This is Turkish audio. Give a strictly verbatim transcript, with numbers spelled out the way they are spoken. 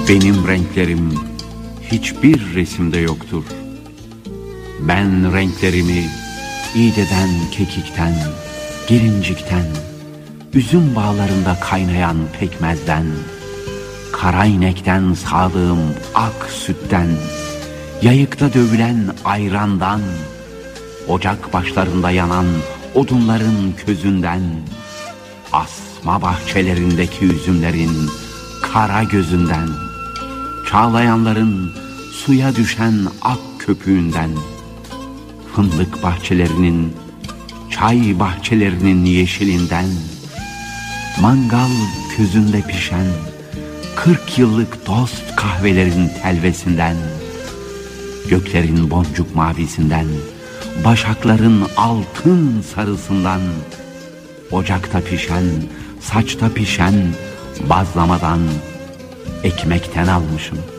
Benim renklerim hiçbir resimde yoktur. Ben renklerimi iğdeden, kekikten, gelincikten, üzüm bağlarında kaynayan pekmezden, kara inekten sağdığım ak sütten, yayıkta dövülen ayrandan, ocak başlarında yanan odunların közünden, asma bahçelerindeki üzümlerin kara gözünden, çağlayanların suya düşen ak köpüğünden, fındık bahçelerinin, çay bahçelerinin yeşilinden, mangal közünde pişen kırk yıllık dost kahvelerin telvesinden, göklerin boncuk mavisinden, başakların altın sarısından, ocakta pişen, saçta pişen bazlamadan, ekmekten almışım.